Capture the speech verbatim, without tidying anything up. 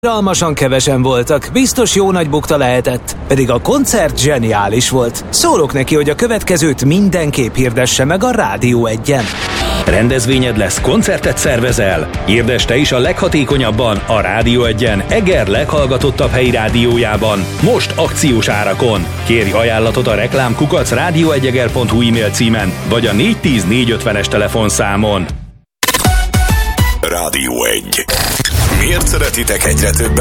Irgalmasan kevesen voltak, biztos jó nagy bukta lehetett, pedig a koncert zseniális volt. Szólok neki, hogy a következőt mindenképp hirdesse meg a Rádió egyen. Rendezvényed lesz, koncertet szervezel? Hirdesd te is a leghatékonyabban a Rádió egyen Eger leghallgatottabb helyi rádiójában, most akciós árakon. Kérj ajánlatot a reklámkukac rádióegyeger pont hu e-mail címen, vagy a négy tíz négy ötvenes telefonszámon. Rádió egy. Miért szeretitek egyre többen